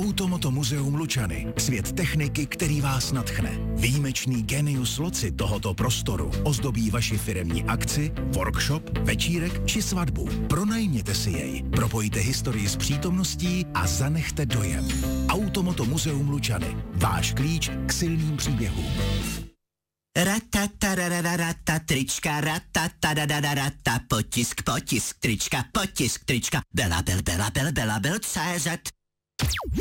Automoto Muzeum Lučany. Svět techniky, který vás nadchne. Výjimečný genius loci tohoto prostoru ozdobí vaši firemní akci, workshop, večírek či svatbu. Pronajměte si jej, propojte historii s přítomností a zanechte dojem. Automoto Muzeum Lučany. Váš klíč k silným příběhům. Ratatarararata, trička, ratatadadadadata, potisk, trička, Bela, CZ.